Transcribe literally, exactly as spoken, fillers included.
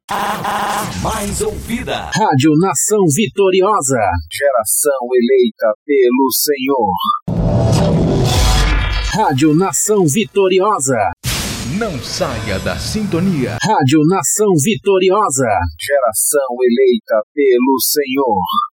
A mais ouvida. Rádio Nação Vitoriosa. Geração eleita pelo Senhor. Rádio Nação Vitoriosa. Não saia da sintonia. Rádio Nação Vitoriosa. Geração eleita pelo Senhor.